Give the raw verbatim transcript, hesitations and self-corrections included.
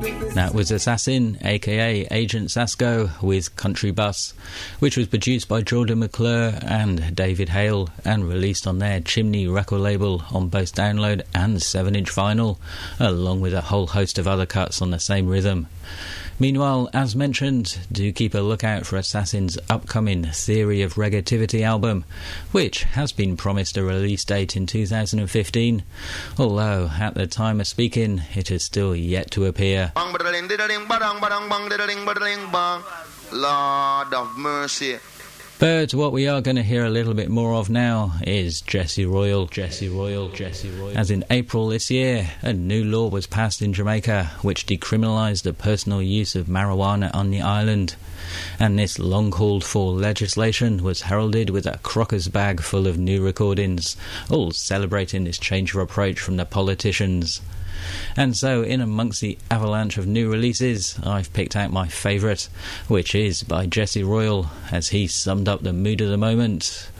That was Assassin, aka Agent Sasko, with Country Bus, which was produced by Jordan McClure and David Hale and released on their Chimney record label on both download and seven inch vinyl, along with a whole host of other cuts on the same rhythm. Meanwhile, as mentioned, do keep a lookout for Assassin's upcoming Theory of Reggativity album, which has been promised a release date in two thousand fifteen, although at the time of speaking it is still yet to appear. Lord of mercy. But what we are going to hear a little bit more of now is Jesse Royal, Jesse Royal, Jesse Royal. As in April this year, a new law was passed in Jamaica which decriminalised the personal use of marijuana on the island. And this long-called-for legislation was heralded with a crocker's bag full of new recordings, all celebrating this change of approach from the politicians. And so, in amongst the avalanche of new releases, I've picked out my favourite, which is by Jesse Royal, as he summed up the mood of the moment